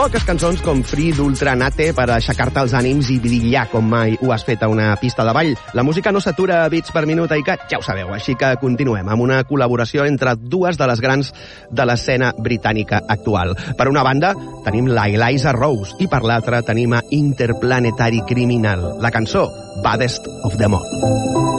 Poques cançons com Free d'Ultra Nate per aixecar-te els ànims i brillar com mai ho has fet a una pista de ball. La música no s'atura a bits per minut, i que ja ho sabeu, així que continuem amb una col·laboració entre dues de les grans de l'escena britànica actual. Per una banda, tenim la Eliza Rose i per l'altra tenim a Interplanetary Criminal, la cançó Baddest of Them All.